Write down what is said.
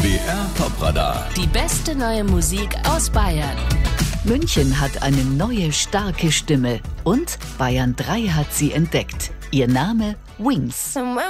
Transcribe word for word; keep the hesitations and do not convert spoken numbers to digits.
B R Top-Radar. Die beste neue Musik aus Bayern. München hat eine neue, starke Stimme und Bayern drei hat sie entdeckt. Ihr Name Wings.